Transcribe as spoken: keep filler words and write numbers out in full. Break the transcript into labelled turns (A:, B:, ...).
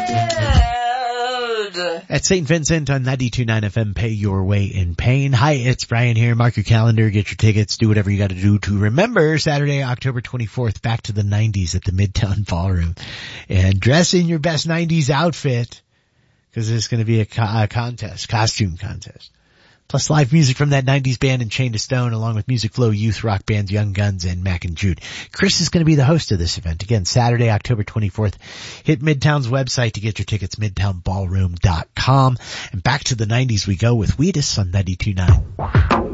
A: At Saint Vincent on ninety-two point nine F M, Pay Your Way in Pain. Hi, it's Brian here. Mark your calendar, get your tickets, do whatever you got to do to remember Saturday, October twenty-fourth, back to the nineties at the Midtown Ballroom. And dress in your best nineties outfit, because there's going to be a, co- a contest, costume contest. Plus live music from that nineties band and Chained to Stone, along with Music Flow youth rock bands Young Guns and Mac and Jude. Chris is going to be the host of this event. Again, Saturday, October twenty-fourth. Hit Midtown's website to get your tickets, midtown ballroom dot com. And back to the nineties we go with Wheatus on ninety-two point nine.